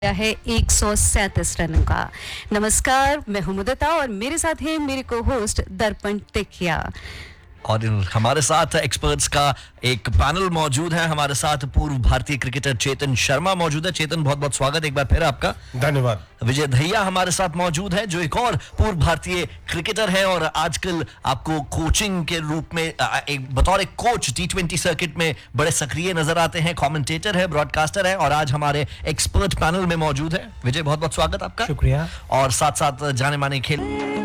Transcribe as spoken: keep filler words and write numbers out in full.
है एक सौ सैंतीस रनों का। नमस्कार, मैं हूं मुदता और मेरे साथ है मेरे को होस्ट दर्पण टेकिया। और हमारे साथ एक्सपर्ट्स का एक पैनल मौजूद है। हमारे साथ पूर्व भारतीय क्रिकेटर चेतन शर्मा मौजूद है। चेतन, बहुत बहुत स्वागत एक बार फिर आपका। धन्यवाद। विजय दहिया हमारे साथ मौजूद है, जो एक और पूर्व भारतीय क्रिकेटर है और आजकल आपको कोचिंग के रूप में एक बतौर एक कोच टी ट्वेंटी सर्किट में बड़े सक्रिय नजर आते हैं। कमेंटेटर है, ब्रॉडकास्टर है और आज हमारे एक्सपर्ट पैनल में मौजूद है। विजय, बहुत बहुत स्वागत आपका। शुक्रिया। और साथ साथ जाने माने खेल